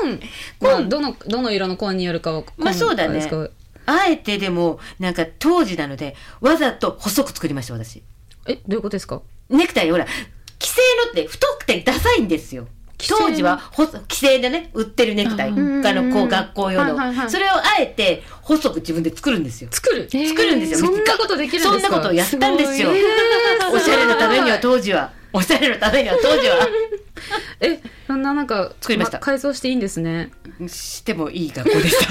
まあ、どの色の紺によるかはまあそうだね。あえてでもなんか当時なのでわざと細く作りました私。 どういうことですか？ ネクタイほら既製のって太くてダサいんですよ。当時は既製でね売ってるネクタイ、こう学校用の、それをあえて細く自分で作るんですよ。 作るんですよ。 そんなことできるんですか？そんなことをやったんですよ。おしゃれのためには当時は。 そんななんか作りました。 改造していいんですね。 してもいい学校でした。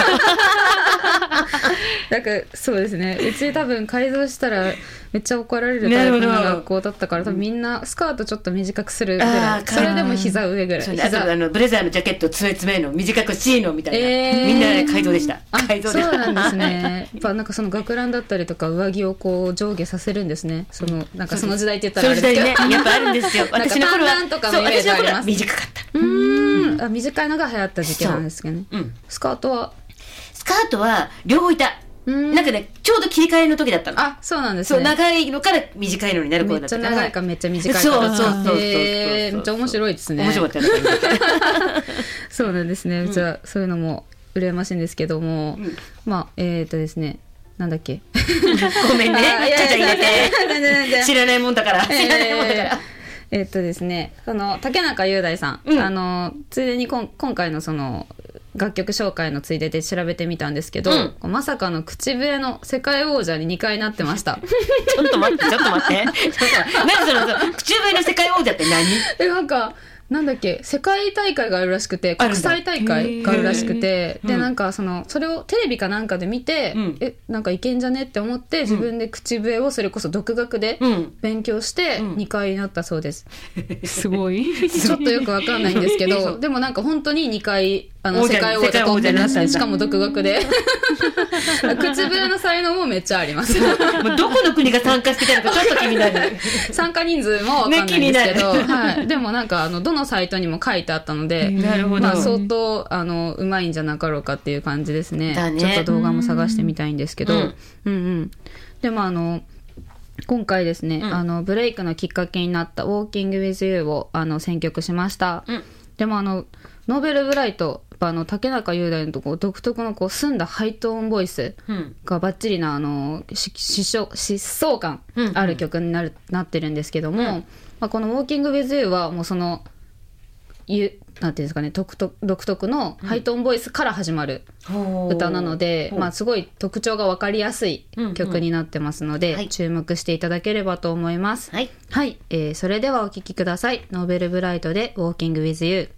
なんかそうですね。うち多分改造したらめっちゃ怒られるタイプの学校だったから、多分みんなスカートちょっと短くするぐらい。それでも膝上ぐらい。 ブレザーのジャケットつめの短くしいのみたいな。みんな改造でした。 そうなんですね。やっぱなんかその学ランだったりとか上着をこう上下させるんですね。なんかその時代って言ったらあれですけど。 その時代ね、やっぱあるんですよ。 私の頃は短かのイメージあります。 短かった。 短いのが流行った時期なんですけどね。スカートは両方いた。なんかね、ちょうど切り替えの時だったの。 そうなんですね。 そう、長いのから短いのになる頃だったから。 めっちゃ長いかめっちゃ短いか。そうめっちゃ面白いですね。 面白かった。 そうなんですね。じゃあそういうのも羨ましいんですけども、まあですね、なんだっけ。 ごめんね。ちゃちゃ入れて。知らないもんだから。 ですね、竹中雄大さん、ついでに今回のその楽曲紹介のついでで調べてみたんですけど、まさかの口笛の世界王者に2回なってました。 ちょっと待って。何その口笛の世界王者って何？ なんかなんだっけ、世界大会があるらしくて、国際大会があるらしくて、でなんかそれをテレビかなんかで見て、なんかいけんじゃねって思って自分で口笛をそれこそ独学で勉強して2回になったそうです。 すごい。 ちょっとよくわかんないんですけど、でもなんか本当に2回世界王者取ってらっしゃる。しかも独学で。口笛の才能もめっちゃあります。 もうどこの国が参加してたのかちょっと気になる。 参加人数もわかんないんですけど、でもなんかどのサイトにも書いてあったので、まあ相当うまいんじゃなかろうかっていう感じですね。ちょっと動画も探してみたいんですけど、でも今回ですね、ブレイクのきっかけになった「Walking with You」を選曲しました。でもノーベルブライト、竹中雄大のとこ独特のこう澄んだハイトーンボイスがバッチリな疾走感ある曲になってるんですけども、この「Walking with You」はもうなんていうんですかね、独特のハイトーンボイスから始まる歌なので、すごい特徴が分かりやすい曲になってますので、注目していただければと思います。はい、それではお聴きください。ノーベルブライトで Walking with You。